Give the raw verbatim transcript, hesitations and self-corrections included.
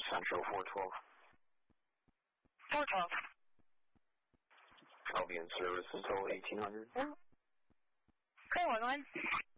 Central four twelve. four twelve. I'll be in service until eighteen hundred. Okay, one one.